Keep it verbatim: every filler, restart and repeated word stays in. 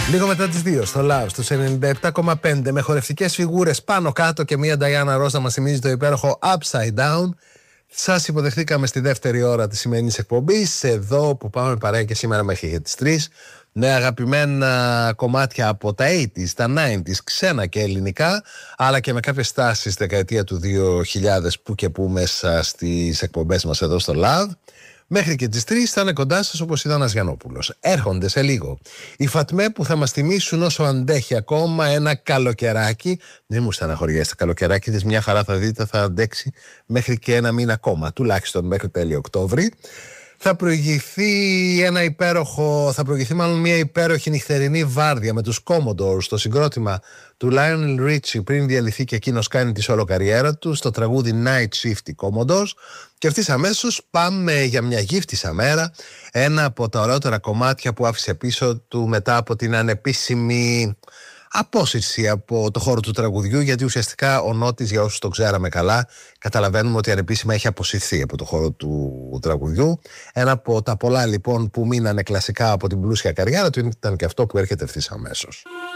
Λίγο μετά τις δύο στο Love στους ενενήντα επτά κόμμα πέντε, με χορευτικές φιγούρες πάνω κάτω και μία Diana Ross να μας θυμίζει το υπέροχο Upside Down. Σας υποδεχτήκαμε στη δεύτερη ώρα της σημερινής εκπομπής, εδώ που πάμε παρέα και σήμερα μέχρι τις τρεις, με αγαπημένα κομμάτια από τα ογδόντα, τα ενενήντα, ξένα και ελληνικά, αλλά και με κάποιες στάσεις στη δεκαετία του δύο χιλιάδες που και που μέσα στις εκπομπές μας εδώ στο Love. Μέχρι και τις τρεις θα είναι κοντά σας όπως ήταν ο Γιαννόπουλος. Έρχονται σε λίγο οι Φατμέ που θα μας θυμίσουν όσο αντέχει ακόμα ένα καλοκαιράκι. Δεν μου στεναχωριέστε, καλοκαιράκι της μια χαρά θα δείτε, θα αντέξει μέχρι και ένα μήνα ακόμα, τουλάχιστον μέχρι τέλειο Οκτώβρη. Θα προηγηθεί ένα υπέροχο, θα προηγηθεί μάλλον μια υπέροχη νυχτερινή βάρδια με τους Commodores στο συγκρότημα του Lionel Richie πριν διαλυθεί και εκείνος κάνει τη σόλο καριέρα του στο τραγούδι Night Shift οι Commodores. Και ευθύς αμέσως πάμε για μια γύφτισσα μέρα, ένα από τα ωραιότερα κομμάτια που άφησε πίσω του μετά από την ανεπίσημη απόσυρση από το χώρο του τραγουδιού, γιατί ουσιαστικά ο Νότης, για όσους το ξέραμε καλά, καταλαβαίνουμε ότι ανεπίσημα έχει αποσυρθεί από το χώρο του τραγουδιού. Ένα από τα πολλά λοιπόν που μείνανε κλασικά από την πλούσια καριέρα του ήταν και αυτό που έρχεται ευθύς αμέσως.